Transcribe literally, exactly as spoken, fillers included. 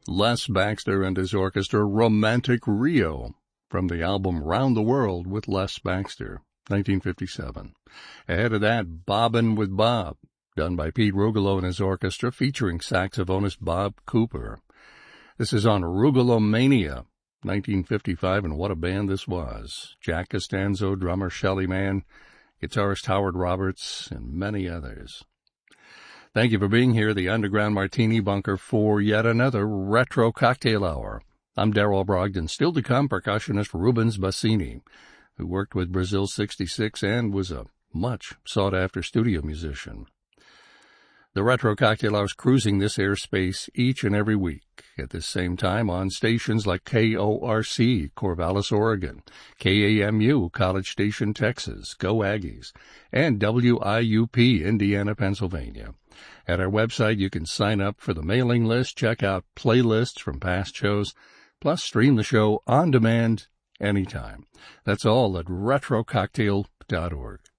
Les Baxter and his orchestra, Romantic Rio, from the album Round the World with Les Baxter, nineteen fifty-seven. Ahead of that, Bobbin' with Bob, done by Pete Rugolo and his orchestra, featuring saxophonist Bob Cooper. This is on Rugelomania, nineteen fifty-five, and what a band this was. Jack Costanzo, drummer Shelly Manne, guitarist Howard Roberts, and many others. Thank you for being here, the Underground Martini Bunker, for yet another Retro Cocktail Hour. I'm Darrell Brogdon. Still to come, percussionist Rubens Bassini, who worked with Brazil sixty-six and was a much sought-after studio musician. The Retro Cocktail Hour is cruising this airspace each and every week at this same time on stations like K O R C, Corvallis, Oregon, K A M U, College Station, Texas, Go Aggies, and W I U P, Indiana, Pennsylvania. At our website, you can sign up for the mailing list, check out playlists from past shows, plus stream the show on demand anytime. That's all at retro cocktail dot org.